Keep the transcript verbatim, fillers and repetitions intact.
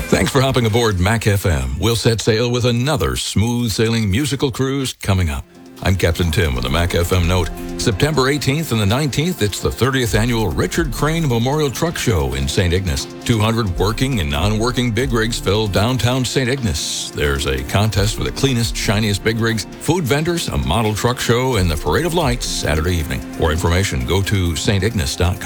Thanks for hopping aboard Mac F M. We'll set sail with another smooth-sailing musical cruise coming up. I'm Captain Tim with a Mac F M note. September eighteenth and the nineteenth, it's the thirtieth annual Richard Crane Memorial Truck Show in Saint Ignace. two hundred working and non-working big rigs fill downtown Saint Ignace. There's a contest for the cleanest, shiniest big rigs, food vendors, a model truck show, and the Parade of Lights Saturday evening. For information, go to s t ignace dot com.